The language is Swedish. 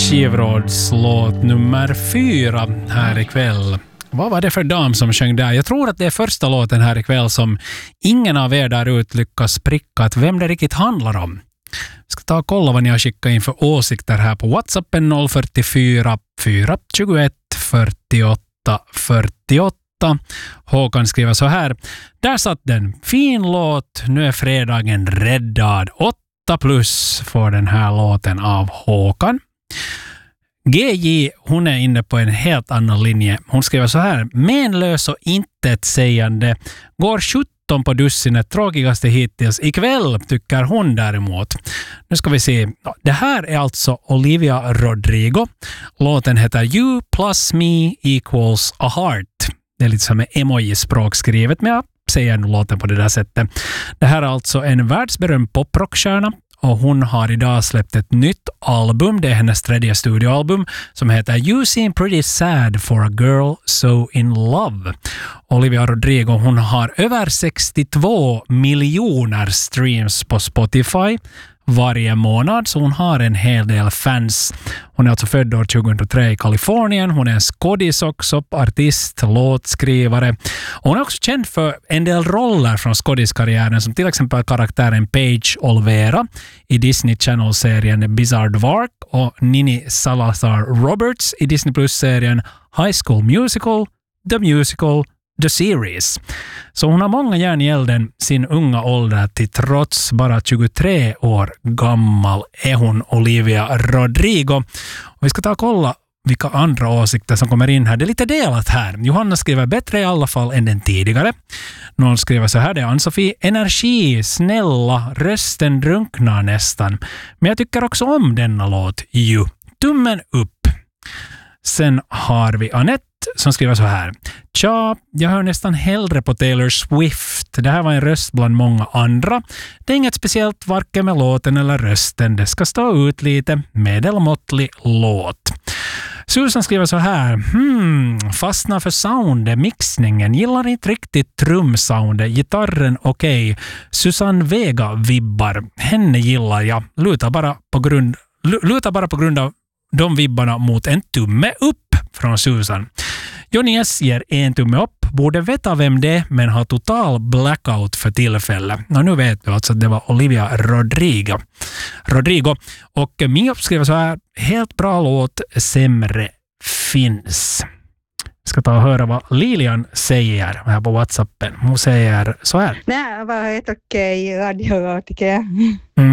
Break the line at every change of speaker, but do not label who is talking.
Skivrådslåt nummer 4 här ikväll. Vad var det för dam som sjöng där? Jag tror att det är första låten här ikväll som ingen av er där ut lyckas pricka att vem det riktigt handlar om. Jag ska ta och kolla vad ni har skickat in för åsikter här på WhatsAppen 044 421 48 48. Håkan skriver så här. Där satt den. Fin låt. Nu är fredagen räddad. 8+ får den här låten av Håkan. GJ, hon är inne på en helt annan linje. Hon skriver så här. Menlös och intetsägande. Går 17 på dussinet, tråkigaste hittills. Ikväll tycker hon däremot. Nu ska vi se. Det här är alltså Olivia Rodrigo. Låten heter You plus me equals a heart. Det är lite som en emoji-språk skrivet, men jag säger nu låten på det där sättet. Det här är alltså en världsberömd poprockstjärna. Och hon har idag släppt ett nytt album. Det är hennes 3:e studioalbum som heter You Seem Pretty Sad for a Girl So In Love. Olivia Rodrigo, hon har över 62 miljoner streams på Spotify varje månad, så hon har en hel del fans. Hon är alltså född år 2003 i Kalifornien. Hon är en skådis också, artist, låtskrivare. Och hon är också känd för en del roller från skådiskarriären, som till exempel karaktären Paige Olvera i Disney Channel-serien Bizarre Dvark och Nini Salazar Roberts i Disney Plus-serien High School Musical, The Musical, The Series. Så hon har många järn i elden sin unga ålder, till trots bara 23 år gammal är hon Olivia Rodrigo. Och vi ska ta och kolla vilka andra åsikter som kommer in här. Det är lite delat här. Johanna skriver bättre i alla fall än den tidigare. Någon skriver så här, det är Ann-Sofie. Energi, snälla, rösten drunknar nästan. Men jag tycker också om denna låt. You. Tummen upp. Sen har vi Annette som skriver så här. Tja, jag hör nästan hellre på Taylor Swift. Det här var en röst bland många andra. Det är inget speciellt varken med låten eller rösten. Det ska stå ut lite. Medelmåttlig låt. Susan skriver så här. Fastnar för soundet, mixningen. Gillar inte riktigt trumsoundet. Gitarren okej. Susanne Vega vibbar. Henne gillar jag. Lutar bara på grund av de vibbarna mot en tumme upp från Susan. Johnny S ger en tumme upp. Borde veta vem det är, men har total blackout för tillfälle. Och nu vet du alltså att det var Olivia Rodrigo. Och Mio skriver så här. Helt bra låt, sämre finns. Jag ska ta och höra vad Lilian säger här på WhatsAppen. Hon säger så här.
Nej, var helt okej radio, tycker jag.